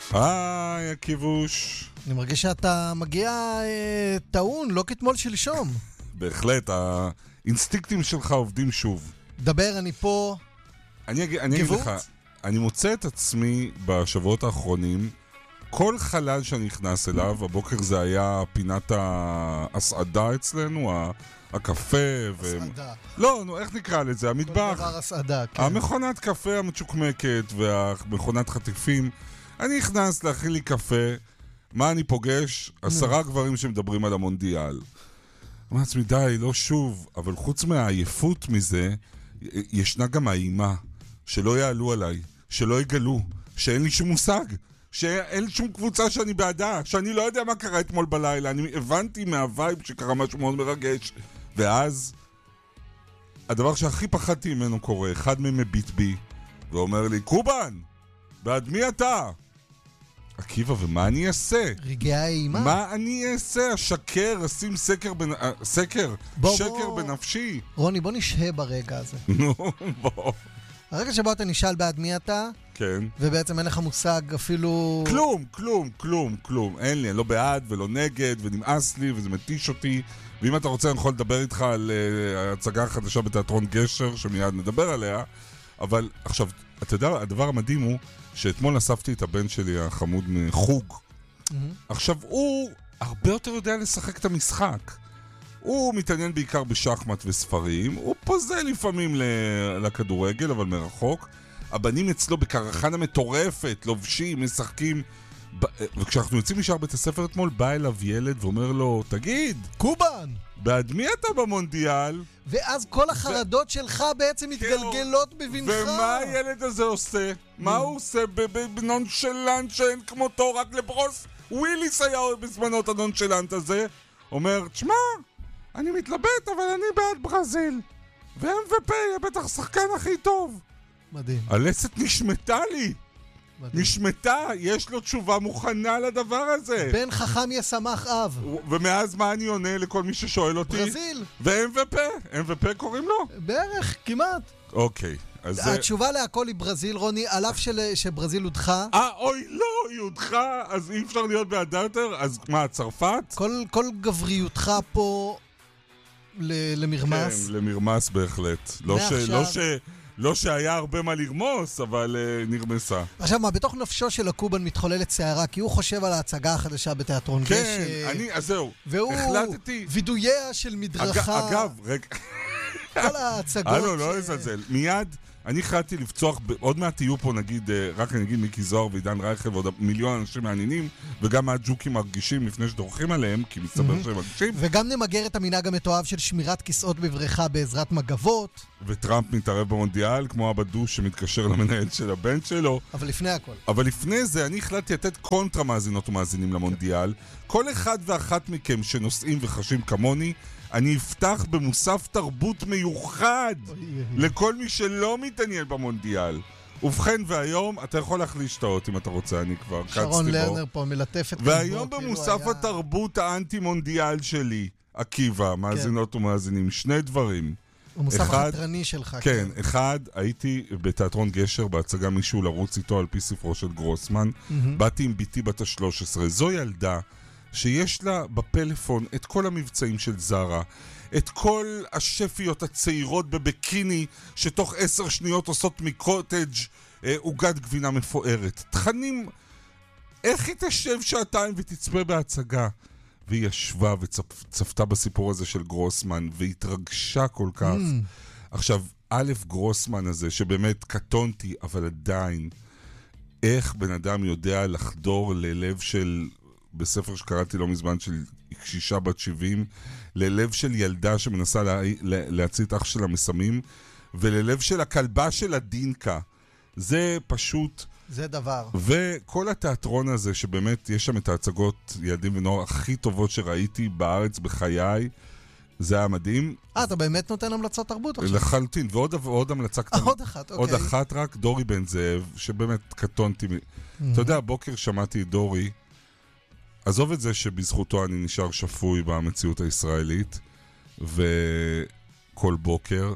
היי, הכיבוש. אני מרגיש שאתה מגיע טעון, לא כתמול שלשום. בהחלט, האינסטינקטים שלך עובדים שוב. דבר, אני פה. אני אגיד לך, אני מוצא את עצמי בשבועות האחרונים, כל חלל שאני נכנס אליו, הבוקר זה היה פינת ההסעדה אצלנו, הקפה הסעדה. לא, נו, איך נקרא לזה? המטבח. כל דבר הסעדה, כן. המכונת קפה המצ'וקמקת והמכונת חטיפים. אני נכנס להכין לי קפה, מה אני פוגש? 10 גברים שמדברים על המונדיאל. אמר לעצמי, די, לא שוב, אבל חוץ מהעייפות מזה, ישנה גם האימה, שלא יעלו עליי, שלא יגלו, שאין לי שום מושג, שאין שום קבוצה שאני בעדה, שאני לא יודע מה קרה אתמול בלילה, אני הבנתי מהווייב שקרה משהו מאוד מרגש, ואז הדבר שהכי פחדתי ממנו קורה, אחד מהם מביט בי, ואומר לי, קובן, בעד מי אתה? עקיבא, ומה אני אעשה? רגעי האימה? מה אני אעשה? אשקר, אשים שקר בנפשי. רוני, בוא נשהה ברגע הזה. נו, בוא. הרגע שבו אתה נשאל בעד מי אתה, כן. ובעצם אין לך מושג אפילו... כלום. אין לי, אני לא בעד ולא נגד, ונמאס לי, וזה מתיש אותי. ואם אתה רוצה, אני יכול לדבר איתך על ההצגה החדשה בתיאטרון גשר, שמיד נדבר עליה. אבל עכשיו, אתה יודע, הדבר המדהים הוא שאתמול אספתי את הבן שלי החמוד מחוג. עכשיו, הוא הרבה יותר יודע לשחק את המשחק. הוא מתעניין בעיקר בשחמט וספרים, הוא פוזל לפעמים לכדורגל, אבל מרחוק. הבנים אצלו בקרחנה מטורפת, לובשים, משחקים. וכשאנחנו יוצאים משאר בית הספר אתמול, בא אליו ילד ואומר לו, תגיד, קובן! בעד מי אתה במונדיאל? ואז כל החרדות שלך בעצם מתגלגלות בבנך. ומה הילד הזה עושה? מה הוא עושה בנונשלנט שאין כמותו? רק לברוס וויליס היה בזמנו את הנונשלנט הזה. אומר, תשמע, אני מתלבט, אבל אני בעד ברזיל. ו-MVP יהיה בטח שחקן הכי טוב. מדהים. הלסת נשמתה לי. מדהים. נשמתה, יש לו תשובה מוכנה לדבר הזה. בן חכם ישמח אב. ומאז מה אני עונה לכל מי ששואל אותי? ברזיל. ו-MVP? MVP קוראים לו? בערך, כמעט. אוקיי. התשובה להכל היא ברזיל, רוני, על אף שברזיל הודחה. אוי, לא, היא הודחה, אז אי אפשר להיות בעדה יותר? אז מה, צרפת? כל גבריותך פה למרמס. כן, למרמס בהחלט. לא שהיה הרבה מה לרמוס, אבל נרמסה. עכשיו מה, בתוך נפשו של הקובן מתחוללת שערה, כי הוא חושב על ההצגה החדשה בתיאטרון גשר. כן, אז זהו. והוא וידוייה של מדרכה. אגב, רגע. כל ההצגות. לא לזלזל. מיד אני החלטתי לפצוח, עוד מעט תהיו פה נגיד, רק אני אגיד מיקי זוהר ועידן רייכל ועוד מיליון אנשים מעניינים, וגם הג'וקים מרגישים לפני שדורכים עליהם, כי מסתבר שהם מרגישים. וגם נמגר את המנהג המתועב של שמירת כיסאות בבריכה בעזרת מגבות. וטראמפ מתערב במונדיאל, כמו הבדוש שמתקשר למנהל של הבן שלו. אבל לפני הכל. אבל לפני זה אני החלטתי לתת קונטרה מאזינות ומאזינים למונדיאל. כל אחד ואחת מכם שנוסעים וחשים כמוני, אני אפתח במוסף תרבות מיוחד לכל מי שלא מתעניין במונדיאל. ובכן, והיום אתה יכול להחליש את האות אם אתה רוצה, אני כבר קצתי בו. שרון לרנר פה מלטפת. והיום במוסף התרבות האנטי-מונדיאל שלי, עקיבא, מאזינות ומאזינים, 2 דברים. המוסף החתרני שלך. כן, אחד, הייתי בתיאטרון גשר בהצגה מישהו לרוץ איתו על פי ספרו של גרוסמן. באתי עם ביתי בת ה-13. זו ילדה שיש לה בפלאפון את כל המבצעים של זרה, את כל השפיות הצעירות בבקיני שתוך 10 שניות עושות מקוטג' עוגת גבינה מפוארת. תכנים, איך היא תשב 2 ותצפה בהצגה? והיא ישבה וצפתה בסיפור הזה של גרוסמן והתרגשה כל כך. עכשיו, א' גרוסמן הזה שבאמת קטונתי, אבל עדיין איך בן אדם יודע לחדור ללב של, בספר שקראתי לא מזמן, של קשישה בת 70, ללב של ילדה שמנסה להצית אח שלה מסמים, וללב של הכלבה של הדינקה. זה פשוט... זה דבר. וכל התיאטרון הזה שבאמת יש שם את ההצגות ילדים ונוער הכי טובות שראיתי בארץ בחיי, זה היה מדהים. אתה באמת נותן המלצות תרבות עכשיו? לחלוטין, ועוד המלצה קטנה. עוד אחת, אוקיי. עוד אחת רק, דורי בן זאב, שבאמת קטונתי. אתה יודע, הבוקר שמעתי את דורי, עזוב את זה שבזכותו אני נשאר שפוי במציאות הישראלית, וכל בוקר,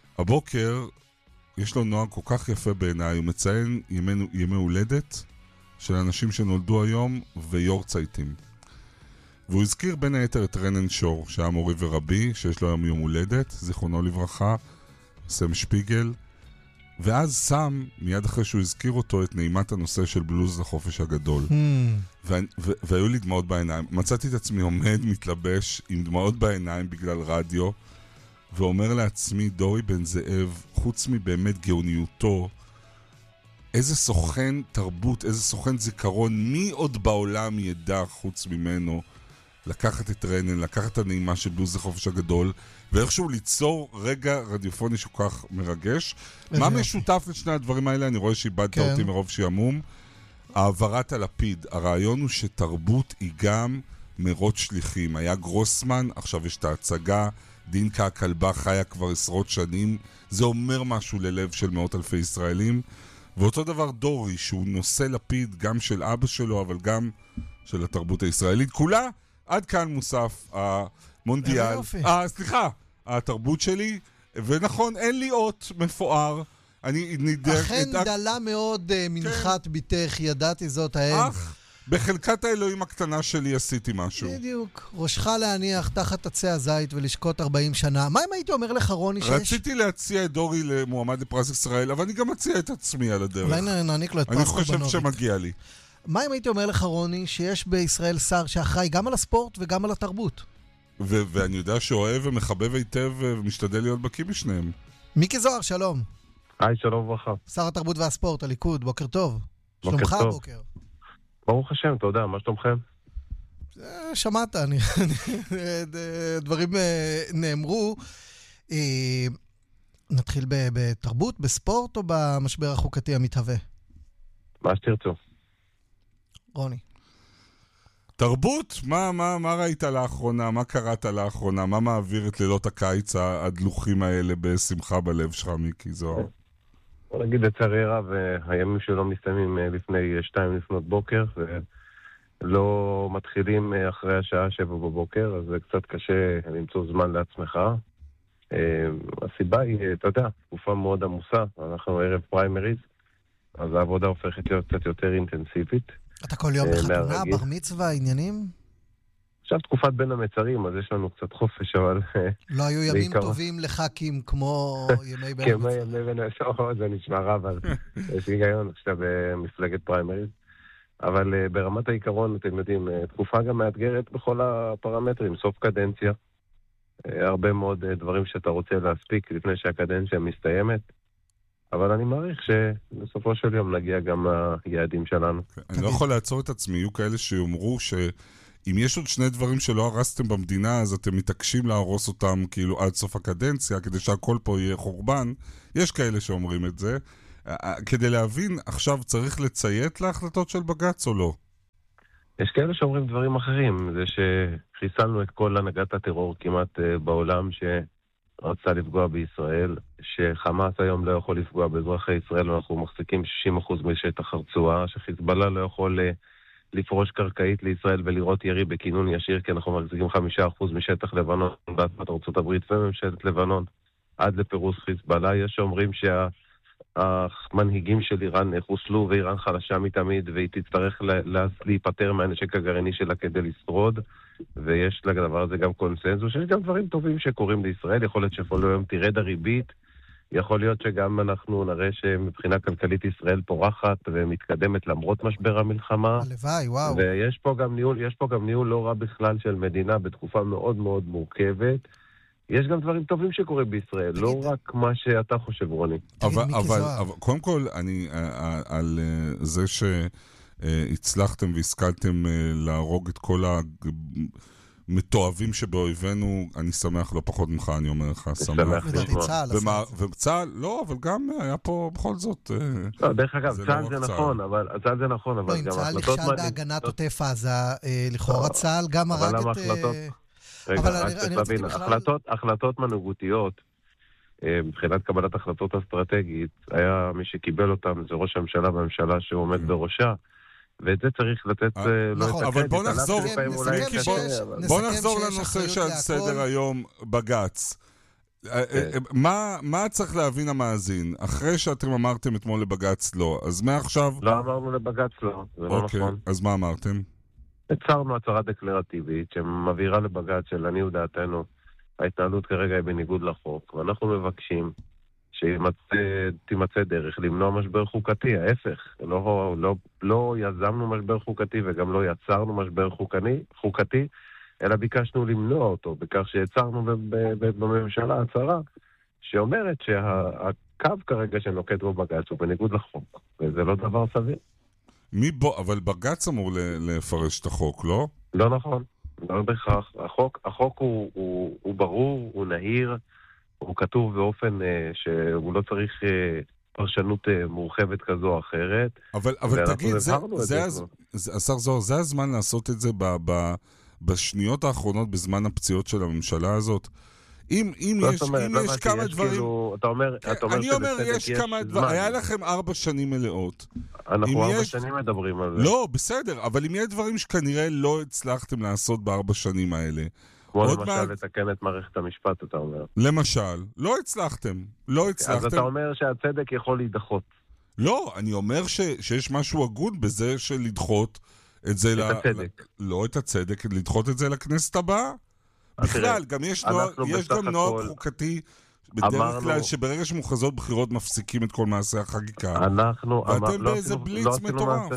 הבוקר יש לו נוער כל כך יפה בעיניי, הוא מציין ימי הולדת, של אנשים שנולדו היום ויורצייטים. והוא הזכיר בין היתר את רנן שור, שהיה מורי ורבי, שיש לו היום יום הולדת, זיכרונו לברכה, סם שפיגל, ואז שם, מיד אחרי שהוא הזכיר אותו, את נעימת הנושא של בלוז לחופש הגדול. והיו לי דמעות בעיניים. מצאתי את עצמי עומד, מתלבש, עם דמעות בעיניים בגלל רדיו, ואומר לעצמי, דורי בן זאב, חוץ מבאמת גאוניותו, איזה סוכן תרבות, איזה סוכן זיכרון, מי עוד בעולם ידע חוץ ממנו לקחת את רנן, לקחת את הנעימה של בלוז לחופש הגדול, ואיכשהו ליצור רגע רדיופוני שהוא כך מרגש. מה משותף לשני הדברים האלה? אני רואה שאיבדת אותי מרוב שימום. העברת הלפיד. הרעיון הוא שתרבות היא גם מרות שליחים. היה גרוסמן, עכשיו יש את ההצגה, דינקה הכלבה חיה כבר עשרות שנים. זה אומר משהו ללב של מאות אלפי ישראלים. ואותו דבר דורי, שהוא נושא לפיד גם של אבא שלו, אבל גם של התרבות הישראלית. כולה, עד כאן מוסף המונדיאל. סליחה, התרבות שלי, ונכון, אין לי אות מפואר. אכן דלה מאוד מנחת ביתך, ידעתי זאת האם. בחלקת האלוהים הקטנה שלי עשיתי משהו. בדיוק. ראשך להניח תחת עצי הזית ולשקוט 40 שנה. מה אם הייתי אומר לך, רוני, שיש... רציתי להציע את דורי למועמד לפרס ישראל, אבל אני גם אציע את עצמי על הדרך. אולי נעניק לו את פרס קורבנוביץ'. אני חושב שמגיע לי. מה אם הייתי אומר לך, רוני, שיש בישראל שר שאחראי גם על הספורט וגם על התרבות? ואני יודע שאוהב ומחבב היטב ומשתדל להיות בקיא בשניהם. מיקי זוהר, שלום. היי, שלום וברכה. שר התרבות והספורט, הליכוד, בוקר טוב. בוקר שלומך טוב. בוקר. ברוך השם, תודה, מה שלומכם? שמעת, דברים נאמרו. נתחיל בתרבות, בספורט או במשבר החוקתי המתהווה? מה שתרצו. רוני. תרבות? מה ראית לאחרונה? מה קראת לאחרונה? מה מעביר את לילות הקיץ הדלוחים האלה בשמחה בלב שלך, מיקי זוהר? בוא נגיד לצערי רב, הימים שלא מסתיימים לפני 2 לפנות בוקר, ולא מתחילים אחרי השעה 7 בבוקר, אז זה קצת קשה למצוא זמן לעצמך. הסיבה היא, אתה יודע, תקופה מאוד עמוסה, אנחנו ערב פריימריז, אז העבודה הופכת להיות קצת יותר אינטנסיבית. אתה כל יום בחתונה, בר מצווה, עניינים? עכשיו תקופת בין המצרים, אז יש לנו קצת חופש, אבל... לא היו ימים טובים לחכים כמו ימי בין המצרים. כמו ימי בין המצרים, זה נשמע רע, אבל יש היגיון כשאתה במפלגת פריימריז. אבל ברמת העיקרון, אתם יודעים, תקופה גם מאתגרת בכל הפרמטרים, סוף קדנציה. הרבה מאוד דברים שאתה רוצה להספיק לפני שהקדנציה מסתיימת. אבל אני מעריך שבסופו של יום נגיע גם ליעדים שלנו. אני לא יכול לעצור את עצמי, יהיו כאלה שיאמרו שאם יש עוד 2 דברים שלא הרסתם במדינה, אז אתם מתעקשים להרוס אותם כאילו עד סוף הקדנציה, כדי שהכל פה יהיה חורבן. יש כאלה שאומרים את זה. כדי להבין, עכשיו צריך לציית להחלטות של בג"ץ או לא? יש כאלה שאומרים דברים אחרים. זה שחיסלנו את כל הנהגת הטרור כמעט בעולם רצה לפגוע בישראל, שחמאס היום לא יכול לפגוע באזרחי ישראל, ואנחנו מחזיקים 60% משטח הרצועה, שחיזבאללה לא יכול לפרוש קרקעית לישראל ולראות ירי בכינון ישיר, כי אנחנו מחזיקים 5% משטח לבנון, באדמת ארצות הברית וממשלת לבנון, עד לפירוס חיזבאללה. יש שאומרים שהמנהיגים של איראן חוסלו, ואיראן חלשה מתמיד, והיא תצטרך להיפטר מהנשק הגרעיני שלה כדי לשרוד, ויש לדבר הזה גם קונסנזוס. יש גם דברים טובים שקורים לישראל, יכול להיות שפעולו היום תירד הריבית, יכול להיות שגם אנחנו נראה שמבחינה כלכלית ישראל פורחת ומתקדמת למרות משבר המלחמה. הלוואי, וואו. ויש פה גם ניהול לא רע בכלל של מדינה בתקופה מאוד מאוד מורכבת. יש גם דברים טובים שקורים בישראל, לא רק מה שאתה חושב, רוני. אבל קודם כל, אני על זה שהצלחתם והשכלתם להרוג את כל המתועבים שבאויבינו, אני שמח לא פחות ממך, אני אומר לך, שמח. וצה"ל, לא, אבל גם היה פה בכל זאת... דרך אגב, צה"ל זה נכון, אבל צה"ל זה נכון, אבל גם צה"ל נכשל בהגנת עוטף עזה, לכאורה צה"ל גם הרג את... רגע, רק תבין, החלטות מנהיגותיות, מבחינת קבלת החלטות אסטרטגית, היה מי שקיבל אותם, זה ראש הממשלה והממשלה שהוא עומד בראשה, ואת זה צריך לתת לו את הקרדיט. אבל בוא נחזור לנושא שעל סדר היום בג"ץ. מה צריך להבין המאזין? אחרי שאתם אמרתם אתמול לבג"ץ לא, אז מעכשיו... לא אמרנו לבג"ץ לא, זה לא נכון. אוקיי, אז מה אמרתם? הצהרנו הצהרה דקלרטיבית שמבהירה לבג"ץ שלעניות דעתנו ההתנהלות כרגע היא בניגוד לחוק, ואנחנו מבקשים שתימצא דרך למנוע משבר חוקתי. ההפך, לא יזמנו משבר חוקתי וגם לא יצרנו משבר חוקתי, אלא ביקשנו למנוע אותו, בכך שיצרנו בממשלה הצהרה שאומרת שהקו כרגע שנוקט בו בג"ץ הוא בניגוד לחוק, וזה לא דבר סביר. אבל בג"ץ אמור לפרש את החוק, לא? לא נכון, לא בהכרח. החוק הוא ברור, הוא נהיר, הוא כתוב באופן שהוא לא צריך פרשנות מורחבת כזו או אחרת. אבל תגיד, השר זוהר, זה הזמן לעשות את זה בשניות האחרונות בזמן הפציעות של הממשלה הזאת? אם יש כמה דברים... אני אומר, יש כמה דברים... היה לכם 4 שנים מלאות. אנחנו 4 שנים מדברים על זה. לא, בסדר, אבל אם יש דברים שכנראה לא הצלחתם לעשות ב4 שנים האלה... כמו למשל לתקן את מערכת המשפט, אתה אומר. למשל, לא הצלחתם. אז אתה אומר שהצדק יכול להידחות. לא, אני אומר שיש משהו הגון בזה של לדחות את זה... את הצדק. לא את הצדק, לדחות את זה לכנסת הבאה. בכלל, גם יש גם נוהג חוקתי בדרך כלל שברגע שמוכרזות בחירות מפסיקים את כל מעשה החקיקה. ואתם באיזה בליץ מטורף.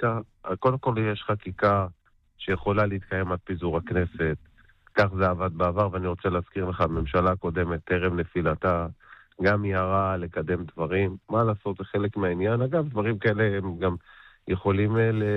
קודם כל יש חקיקה שיכולה להתקיים עד פיזור הכנסת. כך זה עבד בעבר, ואני רוצה להזכיר לך, הממשלה הקודמת, טרם נפילתה, גם יערה לקדם דברים. מה לעשות, זה חלק מהעניין. אגב, דברים כאלה הם גם יכולים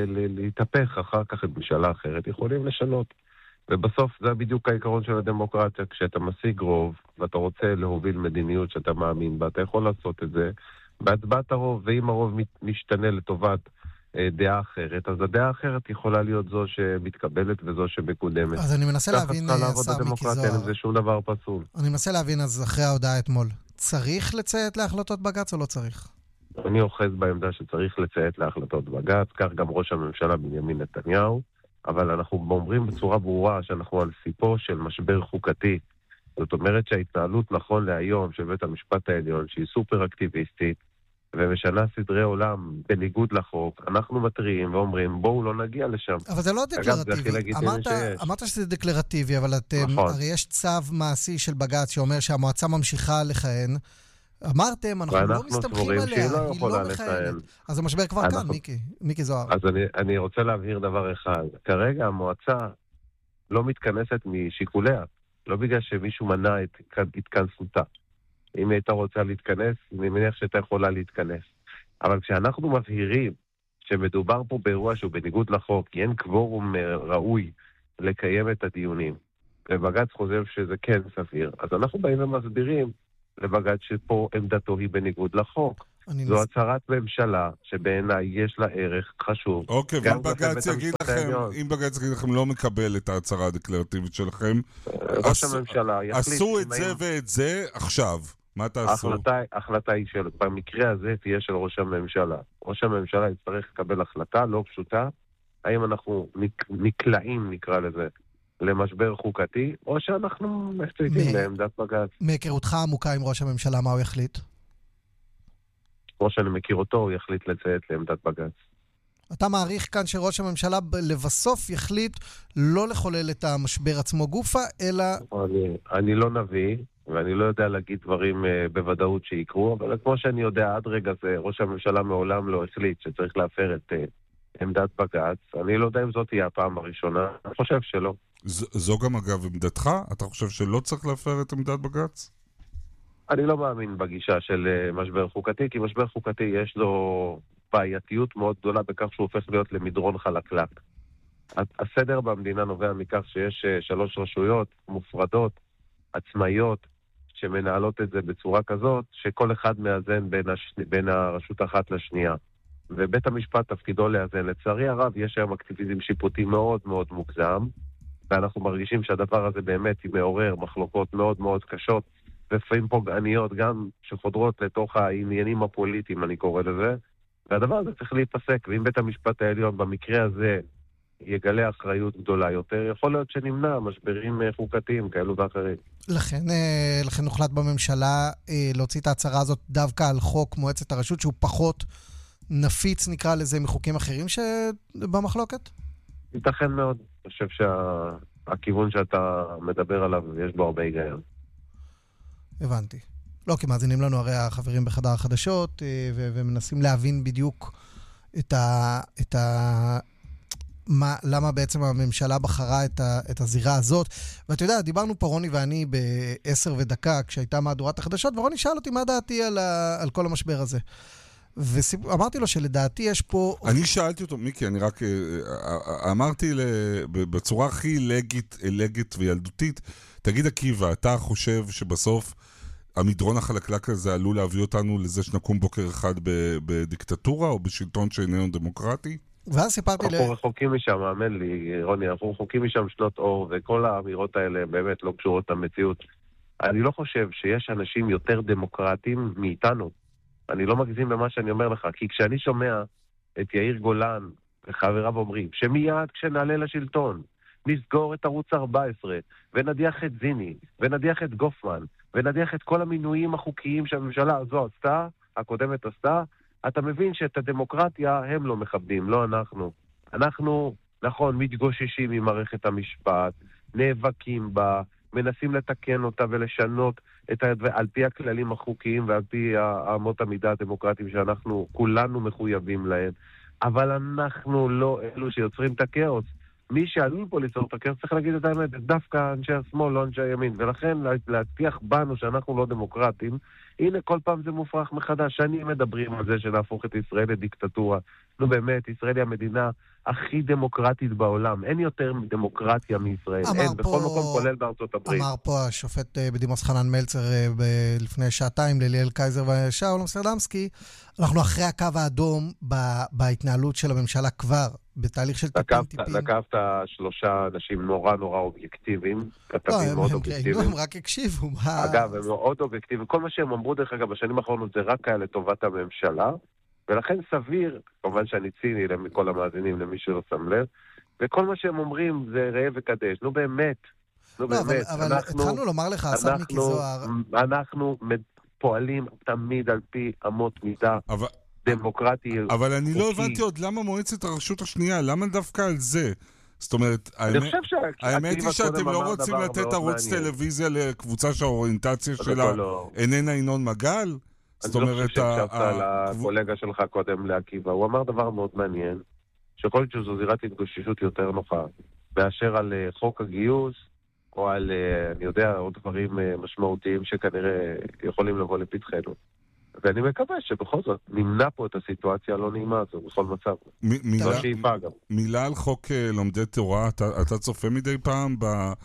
להתהפך אחר כך את ממשלה אחרת, יכולים לשנות. ובסוף זה בדיוק העיקרון של הדמוקרטיה. כשאתה משיג רוב, ואתה רוצה להוביל מדיניות שאתה מאמין בה, אתה יכול לעשות את זה בהצבעת הרוב, ואם הרוב משתנה לטובת דעה אחרת, אז הדעה האחרת יכולה להיות זו שמתקבלת וזו שמקודמת. אז אני מנסה להבין, השר מיקי זוהר. זה שום דבר פסול. אני מנסה להבין, אז אחרי ההודעה אתמול, צריך לציית להחלטות בג"ץ או לא צריך? אני אוחז בעמדה שצריך לציית להחלטות בג"ץ, כך גם ראש הממשלה בנימין נתניהו, אבל אנחנו אומרים בצורה ברורה שאנחנו על סיפו של משבר חוקתי. זאת אומרת שההתנהלות נכון להיום של בית המשפט העליון, שהיא סופר אקטיביסטית, ומשנה סדרי עולם בניגוד לחוק, אנחנו מטריעים ואומרים, בואו לא נגיע לשם. אבל זה לא דקלרטיבי. אמרת שזה דקלרטיבי, אבל הרי יש צו מעשי של בג"ץ שאומר שהמועצה ממשיכה לכהן. אמרתם, אנחנו לא מסתמכים עליה, היא לא מכהנת. אז המשבר כבר כאן, מיקי זוהר. אז אני רוצה להבהיר דבר אחד. כרגע המועצה לא מתכנסת משיקוליה, לא בגלל שמישהו מנע את התכנסותה. אם הייתה רוצה להתכנס, אני מניח שהייתה יכולה להתכנס. אבל כשאנחנו מבהירים שמדובר פה באירוע שהוא בניגוד לחוק, כי אין קוורום ראוי לקיים את הדיונים, ובג"ץ חושב שזה כן סביר, אז אנחנו באים ומסבירים לבג"ץ שפה עמדתו היא בניגוד לחוק. זו הצהרת ממשלה שבעיניי יש לה ערך חשוב. אוקיי, ואם בג"ץ יגיד לכם לא מקבל את ההצהרה הדקלרטיבית שלכם, ראש הממשלה יחליט... עשו את זה ואת זה עכשיו. מה תעשו? ההחלטה היא במקרה הזה תהיה של ראש הממשלה. ראש הממשלה יצטרך לקבל החלטה לא פשוטה, האם אנחנו נקלעים, נקרא לזה, למשבר חוקתי, או שאנחנו מצייתים לעמדת בג"ץ. מהיכרותך עמוקה עם ראש הממשלה, מה הוא יחליט? כמו שאני מכיר אותו, הוא יחליט לציית לעמדת בג"ץ. אתה מעריך כאן שראש הממשלה לבסוף יחליט לא לחולל את המשבר עצמו גופה, אלא... אני לא נביא, ואני לא יודע להגיד דברים בוודאות שיקרו, אבל כמו שאני יודע עד רגע זה, ראש הממשלה מעולם לא החליט שצריך להפר את עמדת בג"ץ. אני לא יודע אם זאת תהיה הפעם הראשונה, אני חושב שלא. זו גם אגב עמדתך? אתה חושב שלא צריך להפר את עמדת בג"ץ? אני לא מאמין בגישה של משבר חוקתי, כי משבר חוקתי יש לו בעייתיות מאוד גדולה בכך שהוא הופך להיות למדרון חלקלק. הסדר במדינה נובע מכך שיש 3 רשויות מופרדות, עצמאיות, שמנהלות את זה בצורה כזאת, שכל אחד מאזן בין הרשות אחת לשנייה. ובית המשפט תפקידו לאזן. לצערי הרב, יש היום אקטיביזם שיפוטי מאוד מאוד מוגזם, ואנחנו מרגישים שהדבר הזה באמת מעורר מחלוקות מאוד מאוד קשות, לפעמים פוגעניות גם שחודרות לתוך העניינים הפוליטיים, אני קורא לזה, והדבר הזה צריך להיפסק, ואם בית המשפט העליון במקרה הזה יגלה אחריות גדולה יותר, יכול להיות שנמנע משברים חוקתיים כאלו ואחרים. לכן הוחלט בממשלה להוציא את ההצהרה הזאת דווקא על חוק מועצת הרשות, שהוא פחות נפיץ, נקרא לזה, מחוקים אחרים שבמחלוקת? ייתכן מאוד. אני חושב שהכיוון שאתה מדבר עליו, יש בו הרבה היגיון. הבנתי. לא, כי מאזינים לנו הרי החברים בחדר החדשות, ומנסים להבין בדיוק למה בעצם הממשלה בחרה את הזירה הזאת. ואתה יודע, דיברנו פה רוני ואני ב10:01 כשהייתה מהדורת החדשות, ורוני שאל אותי מה דעתי על כל המשבר הזה. ואמרתי לו שלדעתי יש פה... אני שאלתי אותו, מיקי, אני רק אמרתי בצורה הכי לגית וילדותית, תגיד עקיבא, אתה חושב שבסוף המדרון החלקלק הזה עלול להביא אותנו לזה שנקום בוקר אחד בדיקטטורה או בשלטון שאיננו דמוקרטי? ואז סיפרתי אנחנו רחוקים משם, האמן לי, רוני, אנחנו רחוקים משם שנות אור, וכל האמירות האלה באמת לא קשורות למציאות. אני לא חושב שיש אנשים יותר דמוקרטיים מאיתנו. אני לא מגזים במה שאני אומר לך, כי כשאני שומע את יאיר גולן וחבריו אומרים שמיד כשנעלה לשלטון נסגור את ערוץ 14 ונדיח את זיני ונדיח את גופמן ונדיח את כל המינויים החוקיים שהממשלה הזו עשתה, הקודמת עשתה, אתה מבין שאת הדמוקרטיה הם לא מכבדים, לא אנחנו. אנחנו, נכון, מתגוששים ממערכת המשפט, נאבקים בה, מנסים לתקן אותה ולשנות על פי הכללים החוקיים ועל פי אמות המידה הדמוקרטיים שאנחנו כולנו מחויבים להם. אבל אנחנו לא אלו שיוצרים את הכאוס. מי שעלול פה ליצור את הכאוס צריך להגיד את האמת, דווקא אנשי השמאל, לא אנשי הימין. ולכן להבטיח בנו שאנחנו לא דמוקרטים, הנה כל פעם זה מופרך מחדש. שנים מדברים על זה שנהפוך את ישראל לדיקטטורה. נו באמת, ישראל היא המדינה הכי דמוקרטית בעולם. אין יותר דמוקרטיה מישראל. אין, בכל מקום כולל בארצות הברית. אמר פה השופט בדימוס חנן מלצר לפני שעתיים לליאל קייזר ושאול אמסטרדמסקי, אנחנו אחרי הקו האדום בהתנהלות של הממשלה כבר, בתהליך של טיפין. נקבת 3 אנשים נורא אובייקטיביים, כתבים מאוד אובייקטיביים. הם רק הקשיבו. אגב, הם מאוד אובייקטיביים. כל מה שהם אמרו דרך אגב בשנים האחרונות זה רק היה לטובת הממשלה, ולכן סביר, כמובן שאני ציני לכל המאזינים, למי שלא שם לב, וכל מה שהם אומרים זה ראה וקדש. נו באמת. אבל התחלנו לומר לך, אסף מיקי זוהר... אנחנו פועלים תמיד על פי אמות מידה דמוקרטי. אבל אני לא הבנתי עוד למה מועצת הרשות השנייה, למה דווקא על זה? זאת אומרת, האמת היא שאתם לא רוצים לתת ערוץ טלוויזיה לקבוצה שהאוריינטציה שלה איננה ינון מגל? אני לא חושב שהקשבת לקולגה שלך קודם לעקיבא. הוא אמר דבר מאוד מעניין, שיכול להיות שזו זירת התגוששות יותר נוחה, באשר על חוק הגיוס, או על, אני יודע, עוד דברים משמעותיים שכנראה יכולים לבוא לפתחנו. ואני מקווה שבכל זאת נמנע פה את הסיטואציה הלא נעימה הזו, בכל מצב. מילה על חוק לומדי תורה, אתה צופה מדי פעם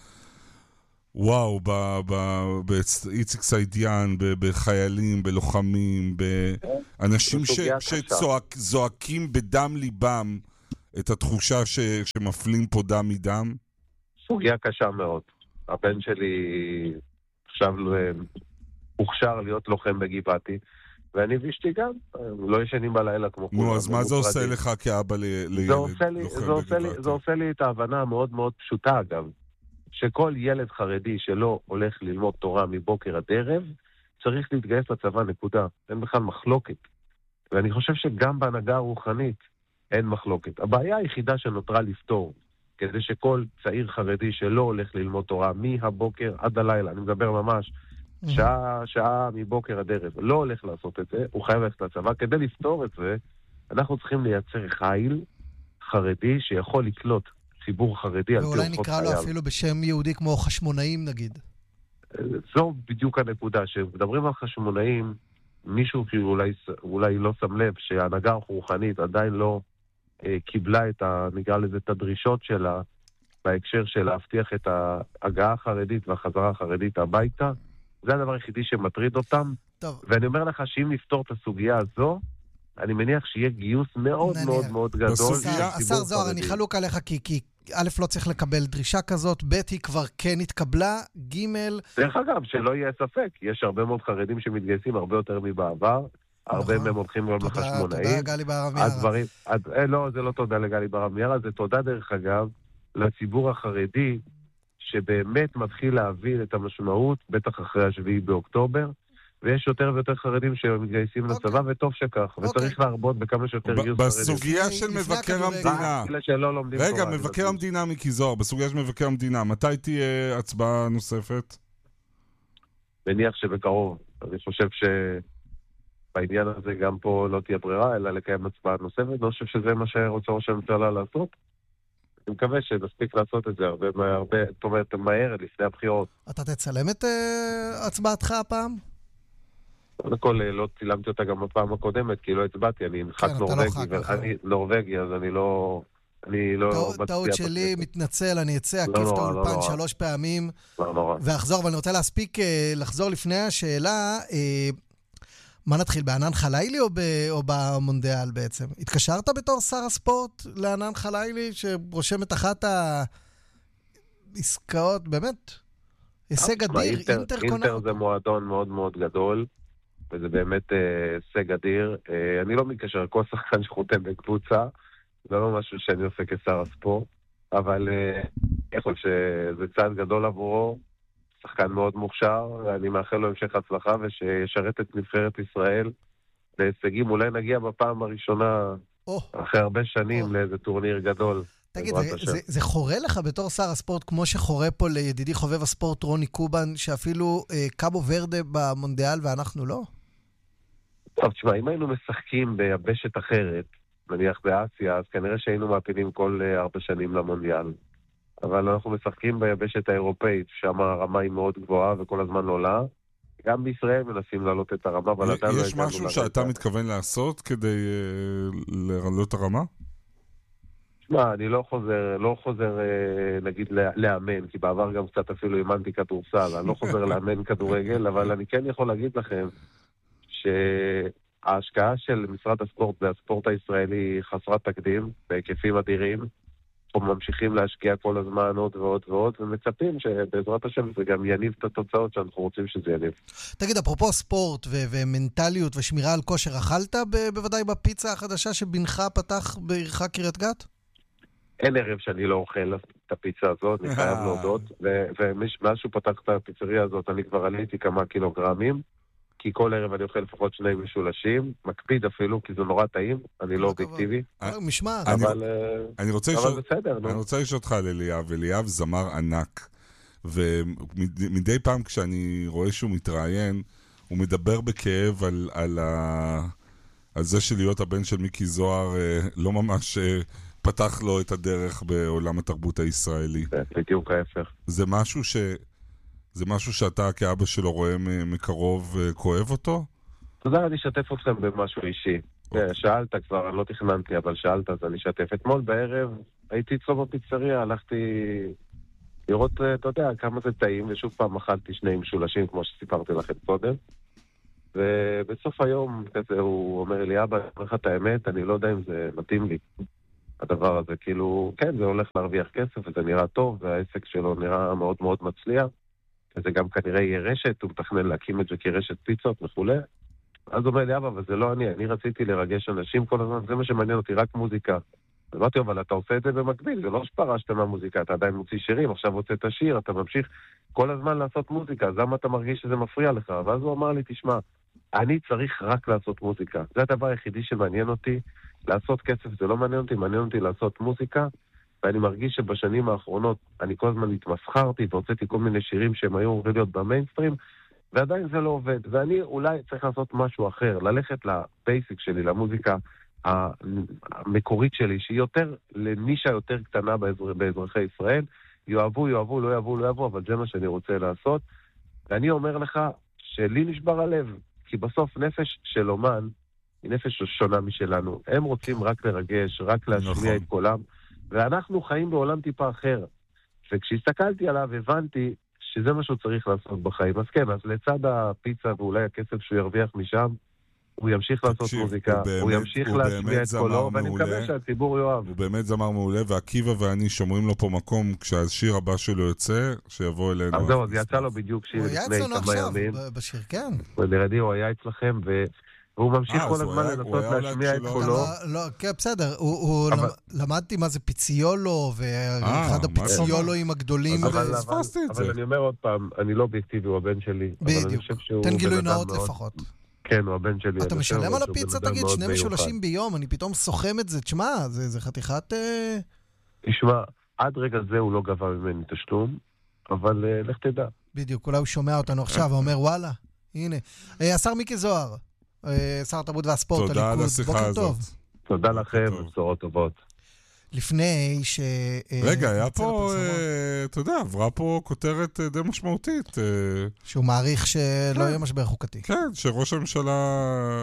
באיציק סעידיאן, בחיילים, בלוחמים, באנשים שזועקים בדם ליבם את התחושה שמפלים פה דם מדם? סוגיה קשה מאוד. הבן שלי עכשיו הוכשר להיות לוחם בגבעתי, ואני ואשתי גם, לא ישנים בלילה כמו כולם. נו, אז מה זה עושה לך כאבא לילד לוחם בגבעתי? זה עושה לי את ההבנה המאוד מאוד פשוטה, אגב, שכל ילד חרדי שלא הולך ללמוד תורה מבוקר עד ערב, צריך להתגייס לצבא, נקודה. אין בכלל מחלוקת. ואני חושב שגם בהנהגה הרוחנית אין מחלוקת. הבעיה היחידה שנותרה לפתור, כדי שכל צעיר חרדי שלא הולך ללמוד תורה מהבוקר עד הלילה, אני מדבר ממש שעה מבוקר עד ערב, לא הולך לעשות את זה, הוא חייב ללכת לצבא. כדי לפתור את זה, אנחנו צריכים לייצר חיל חרדי שיכול לקלוט ציבור חרדי על פי אורחות חייו. ואולי נקרא לו אפילו בשם יהודי כמו חשמונאים נגיד. זו בדיוק הנקודה, שמדברים על חשמונאים, מישהו שאולי לא שם לב שההנהגה הרוחנית עדיין לא קיבלה נקרא לזה את הדרישות שלה, בהקשר של להבטיח את ההגעה החרדית והחזרה החרדית הביתה. זה הדבר היחידי שמטריד אותם. טוב. ואני אומר לך שאם נפתור את הסוגיה הזו, אני מניח שיהיה גיוס מאוד מאוד מאוד גדול. השר זוהר, אני חלוק עליך כי א' לא צריך לקבל דרישה כזאת, ב' היא כבר כן התקבלה, ג' דרך אגב, שלא יהיה ספק, יש הרבה מאוד חרדים שמתגייסים הרבה יותר מבעבר, הרבה מהם הולכים גם לחשמונאים. תודה גלי בהרב מיארה. לא, זה לא תודה לגלי בהרב מיארה, זה תודה דרך אגב לציבור החרדי, שבאמת מתחיל להבין את המשמעות, בטח אחרי 7 באוקטובר, ויש יותר ויותר חרדים שמתגייסים לצבא, וטוב שכך, וצריך להרבות בכמה שיותר גיוס חרדים. בסוגיה של מבקר המדינה, רגע, מבקר המדינה מיקי זוהר, בסוגיה של מבקר המדינה, מתי תהיה הצבעה נוספת? מניח שבקרוב. אני חושב שבעניין הזה גם פה לא תהיה ברירה, אלא לקיים הצבעה נוספת. אני חושב שזה מה שרוצה ראש הממשלה לעשות. אני מקווה שנספיק לעשות את זה הרבה, זאת אומרת, מהר לפני הבחירות. אתה תצלם את הצבעתך הפעם? קודם כל, לא צילמתי אותה גם בפעם הקודמת, כי לא הצבעתי, אני ח"כ נורווגי, ואני נורווגי, אז אני לא מצביע. טעות שלי, מתנצל, אני אצא, עקיף את האולפן 3 פעמים, ואחזור, אבל אני רוצה להספיק לחזור לפני השאלה, מה נתחיל, בענן חלילי או במונדיאל בעצם? התקשרת בתור שר הספורט לענן חלילי, שרושם את אחת העסקאות, באמת, הישג אדיר, אינטר זה מועדון מאוד מאוד גדול, וזה באמת הישג אדיר. אני לא מתקשר כל שחקן שחותם בקבוצה, זה לא משהו שאני עושה כשר הספורט, אבל יכול שזה צעד גדול עבורו, שחקן מאוד מוכשר, ואני מאחל לו המשך הצלחה, ושישרת את נבחרת ישראל להישגים. אולי נגיע בפעם הראשונה, אחרי הרבה שנים, לאיזה טורניר גדול. תגיד, זה חורה לך בתור שר הספורט, כמו שחורה פה לידידי חובב הספורט רוני קובן, שאפילו קאבו ורדה במונדיאל ואנחנו לא? טוב, תשמע, אם היינו משחקים ביבשת אחרת, נניח באסיה, אז כנראה שהיינו מעפילים כל 4 שנים למונדיאל. אבל אנחנו משחקים ביבשת האירופאית, שם הרמה היא מאוד גבוהה וכל הזמן עולה. גם בישראל מנסים להעלות את הרמה, אבל אתה לא... יש משהו שאתה מתכוון לעשות כדי להעלות את הרמה? תשמע, אני לא חוזר, נגיד, לאמן, כי בעבר גם קצת אפילו אימנתי כדורסל, אני לא חוזר לאמן כדורגל, אבל אני כן יכול להגיד לכם שההשקעה של משרד הספורט והספורט הישראלי חסרת תקדים, בהיקפים אדירים, אנחנו ממשיכים להשקיע כל הזמן עוד ועוד ועוד, ומצפים שבעזרת השם זה גם יניב את התוצאות שאנחנו רוצים שזה יניב. תגיד, אפרופו ספורט ומנטליות ושמירה על כושר, אכלת בוודאי בפיצה החדשה שבנך פתח בעירך קריית גת? אין ערב שאני לא אוכל את הפיצה הזאת, אני חייב להודות, ומאז שהוא פתח את הפיצריה הזאת, אני כבר עליתי כמה קילוגרמים, כי כל ערב אני אוכל לפחות 2 משולשים, מקפיד אפילו, כי זה נורא טעים, אני לא אובייקטיבי. משמע. אני רוצה לשאול אותך על אליאב, אליאב זמר ענק, ומדי פעם כשאני רואה שהוא מתראיין, הוא מדבר בכאב על זה שלהיות הבן של מיקי זוהר לא ממש פתח לו את הדרך בעולם התרבות הישראלי. זה בדיוק ההפך. זה משהו שאתה כאבא שלו רואה מקרוב כואב אותו? אתה יודע, אני אשתף אתכם במשהו אישי. שאלת כבר, אני לא תכננתי, אבל שאלת, אז אני אשתף. אתמול בערב הייתי אצלו בפיצריה, הלכתי לראות, אתה יודע, כמה זה טעים, ושוב פעם אכלתי 2 משולשים, כמו שסיפרתי לכם קודם. ובסוף היום כזה הוא אומר לי, אבא, אני אומר לך את האמת, אני לא יודע אם זה מתאים לי. הדבר הזה, כאילו, כן, זה הולך להרוויח כסף, וזה נראה טוב, והעסק שלו נראה מאוד מאוד מצליח. וזה גם כנראה יהיה רשת, הוא מתכנן להקים את זה כרשת פיצות וכו'. אז הוא אומר לי, אבל זה לא אני רציתי לרגש אנשים כל הזמן, זה מה שמעניין אותי, רק מוזיקה. אמרתי, אבל אתה עושה את זה במקביל, זה לא שפרשת מהמוזיקה, אתה עדיין מוציא שירים, עכשיו הוצאת השיר, אתה ממשיך כל הזמן לעשות מוזיקה, אז למה אתה מרגיש שזה מפריע לך? ואז הוא אמר לי, תשמע, אני צריך רק לעשות מוזיקה. זה הדבר היחידי שמעניין אותי, לעשות כסף זה לא מעניין אותי, מעניין אותי לעשות מוזיקה, ואני מרגיש שבשנים האחרונות אני כל הזמן התמסחרתי והוצאתי כל מיני שירים שהם היו אמורים להיות במיינסטרים, ועדיין זה לא עובד. ואני אולי צריך לעשות משהו אחר, ללכת לבייסיק שלי, למוזיקה המקורית שלי, שהיא יותר לנישה יותר קטנה באזרחי ישראל, יאהבו, לא יאהבו, אבל זה מה שאני רוצה לעשות. ואני אומר לך שלי נשבר הלב, כי בסוף נפש של אומן היא נפש שונה משלנו. הם רוצים רק לרגש, רק להשמיע את קולם, ואנחנו חיים בעולם טיפה אחר. וכשהסתכלתי עליו, הבנתי שזה מה שהוא צריך לעשות בחיים. אז כן, אז לצד הפיצה ואולי הכסף שהוא ירוויח משם, הוא ימשיך לעשות מוזיקה, הוא ימשיך להשמיע את קולו, ואני מקווה שהציבור יאהב. הוא באמת זמר מעולה, ועקיבא ואני שומרים לו פה מקום, כשהשיר הבא שלו יוצא, שיבוא אלינו. אז זהו, זה יצא לו בדיוק שיר לפני כמה ימים. בשיר, כן. ולרדי, הוא היה אצלכם, והוא ממשיך כל הזמן לנסות להשמיע את קולו. כן, בסדר. למדתי מה זה פיציולו, ואחד הפיציולואים הגדולים. אבל אני אומר עוד פעם, אני לא אובייקטיבי, הוא הבן שלי. בדיוק. תן גילוי נאות לפחות. כן, הוא הבן שלי. אתה משלם על הפיצה, תגיד, 2 משולשים ביום, אני פתאום סוכם את זה. תשמע, זה חתיכת... תשמע, עד רגע זה הוא לא גבה ממני תשלום, אבל לך תדע. בדיוק, אולי הוא שומע אותנו עכשיו ואומר, וואלה, הנה. השר מיקי זוהר, שר התרבות והספורט, תודה על השיחה הזאת. תודה לכם, בשורות טובות. לפני ש... רגע, היה פה, אתה יודע, עברה פה כותרת די משמעותית. שהוא מעריך שלא יהיה משבר חוקתי. כן, שראש הממשלה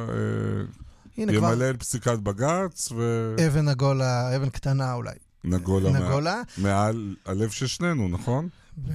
ימלא את פסיקת בג"ץ אבן עגולה, אבן קטנה אולי. נגולה. מעל הלב של שנינו, נכון?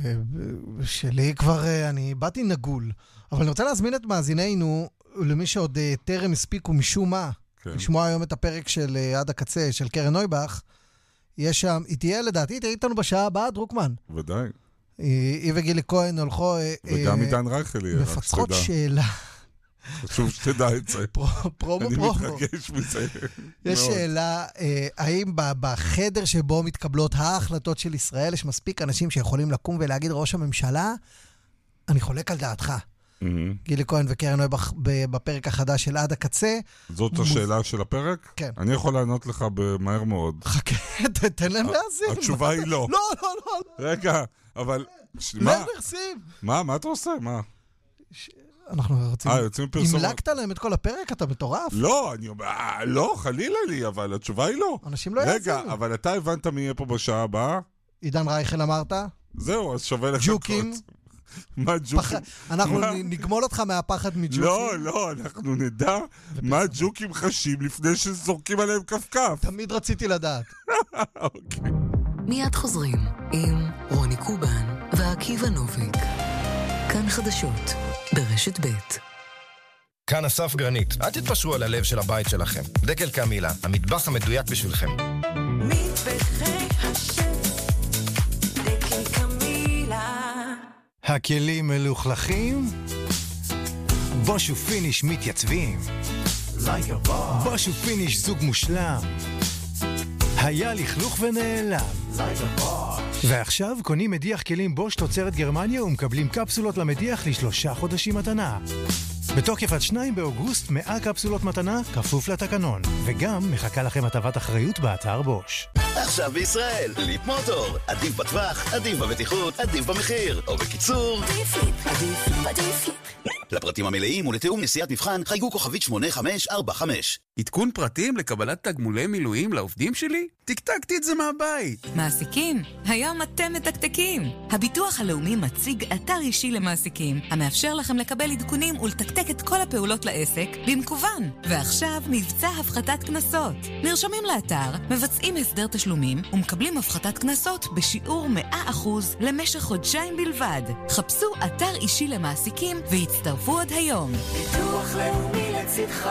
שלי כבר, אני באתי נגול. אבל אני רוצה להזמין את מאזינינו, למי שעוד טרם הספיקו משום מה, לשמוע היום את הפרק של עד הקצה, של קרן נויבך. יש שם, היא תהיה לדעתי, היא תהיה איתנו בשעה הבאה, דרוקמן. ודאי. היא וגילי כהן הולכו... וגם עידן רייכלי. מפצחות שאלה. חשוב שתדע את זה. פרומו. אני מתרגש מזה. יש שאלה, האם בחדר שבו מתקבלות ההחלטות של ישראל, יש מספיק אנשים שיכולים לקום ולהגיד ראש הממשלה, אני חולק על דעתך. גילי כהן וקרן נויבך בפרק החדש של עד הקצה. זאת השאלה של הפרק? כן. אני יכול לענות לך במהר מאוד. חכה, תן להם להזין. התשובה היא לא. לא. רגע, אבל... מה אתה עושה? מה? אנחנו רוצים... יוצאים פרסומות. המלקת להם את כל הפרק? אתה מטורף? לא, אני אומר, לא, חלילה לי, אבל התשובה היא לא. אנשים לא יעזים. רגע, אבל אתה הבנת מי יהיה פה בשעה הבאה? עידן רייכל אמרת? זהו, אז שווה לך... ג'וקים? מה ג'וקים? אנחנו נגמול אותך מהפחד מג'וקים. לא, אנחנו נדע מה ג'וקים חשים לפני שזורקים עליהם כפכף. תמיד רציתי לדעת. אוקיי. מיד חוזרים עם רוני קובן ועקיבא נוביק. כאן חדשות ברשת ב'. כאן אסף גרנית. אל תתפשרו על הלב של הבית שלכם. דקל קמילה, המטבח המדויק בשבילכם. מטבחי השף, דקל קמילה. הכלים מלוכלכים? בוש ופיניש מתייצבים. בוש ופיניש זוג מושלם. היה לכלוך ונעלם. ועכשיו קונים מדיח כלים בוש תוצרת גרמניה ומקבלים קפסולות למדיח ל3 חודשים מתנה. בתוקף עד 2 באוגוסט 100 קפסולות מתנה כפוף לתקנון. וגם מחכה לכם הטבת אחריות באתר בוש. עכשיו בישראל, ליפ מוטור. עדיף בטווח, עדיף בבטיחות, עדיף במחיר. או בקיצור, עדיף. לפרטים המלאים ולתיאום נסיעת מבחן חייגו כוכבית 8545. עדכון פרטים לקבלת תגמולי מילואים לעובדים שלי? תקתקתי את זה מהבית. מעסיקים, היום אתם מתקתקים. הביטוח הלאומי מציג אתר אישי למעסיקים, המאפשר לכם לקבל עדכונים ולתקתק את כל הפעולות לעסק במקוון. ועכשיו מבצע הפחתת כנסות. נרשמים לאתר, מבצעים הסדר תשלומים ומקבלים הפחתת כנסות בשיעור 100% למשך חודשיים בלבד. חפשו אתר אישי למעסיקים והצטרפו עד היום. ביטוח לאומי לצדך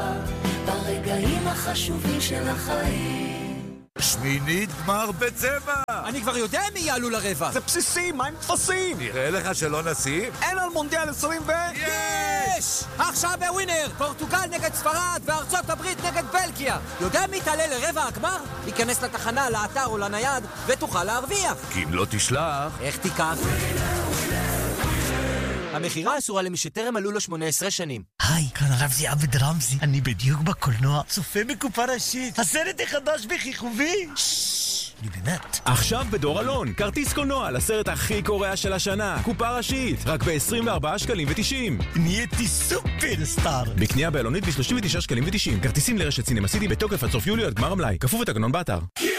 ברגעים החשובים של החיים. שמינית גמר בצבע! אני כבר יודע מי יעלו לרבע. זה בסיסי, מה עם תפסים? נראה לך שלא נשים? אין על מונדיאל 20 יש! עכשיו בווינר, פורטוגל נגד ספרד וארצות הברית נגד בלגיה. יודע מי תעלה לרבע הגמר? ייכנס לתחנה, לאתר או לנייד ותוכל להרוויח. כי אם לא תשלח... איך תיקח? המחירה אסורה למי שטרם מלאו לו 18 שנים. היי, כאן הרב עבד רמזי. אני בדיוק בקולנוע, צופה בקופה ראשית. הסרט החדש בכיכובי. אני באמת. עכשיו בדור אלון, כרטיס קולנוע לסרט הכי קורע של השנה. קופה ראשית, רק ב-24 שקלים ו-90. נהייתי סופרסטאר. בקנייה באלונית ב-39 שקלים ו-90. כרטיסים לרשת סינמה סיטי בתוקף עד סוף יולי עד גמר המלאי. כפוף לתקנון באתר.